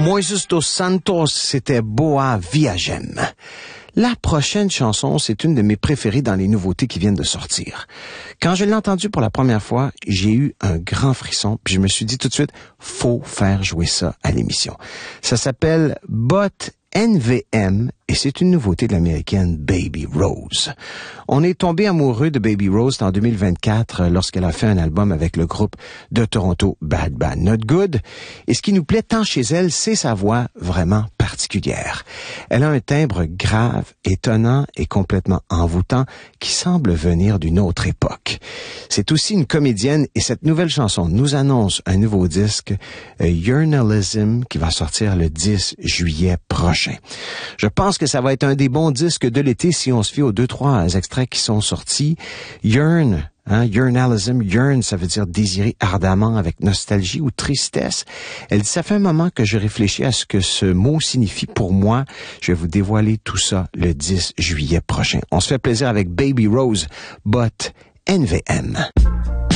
Moises dos Santos, c'était Boa Viagem. La prochaine chanson, c'est une de mes préférées dans les nouveautés qui viennent de sortir. Quand je l'ai entendue pour la première fois, j'ai eu un grand frisson, puis je me suis dit tout de suite, faut faire jouer ça à l'émission. Ça s'appelle But NVM et c'est une nouveauté de l'américaine Baby Rose. On est tombé amoureux de Baby Rose en 2024 lorsqu'elle a fait un album avec le groupe de Toronto Bad Bad Not Good. Et ce qui nous plaît tant chez elle, c'est sa voix vraiment particulière. Elle a un timbre grave, étonnant et complètement envoûtant qui semble venir d'une autre époque. C'est aussi une comédienne et cette nouvelle chanson nous annonce un nouveau disque, Yearnalism, qui va sortir le 10 juillet prochain. Je pense que ça va être un des bons disques de l'été si on se fie aux 2-3 extraits qui sont sortis. Yearn, Yearnalism, yearn, ça veut dire désirer ardemment avec nostalgie ou tristesse. Elle dit, ça fait un moment que je réfléchis à ce que ce mot signifie pour moi. Je vais vous dévoiler tout ça le 10 juillet prochain. On se fait plaisir avec Baby Rose, but NVM.